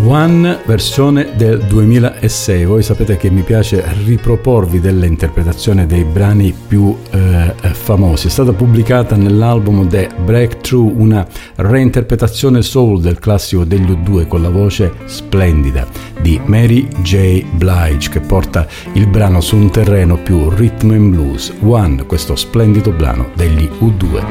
One, versione del 2006. Voi sapete che mi piace riproporvi delle interpretazioni dei brani più famosi. È stata pubblicata nell'album The Breakthrough una reinterpretazione soul del classico degli U2 con la voce splendida di Mary J. Blige, che porta il brano su un terreno più rhythm and blues. One, questo splendido brano degli U2.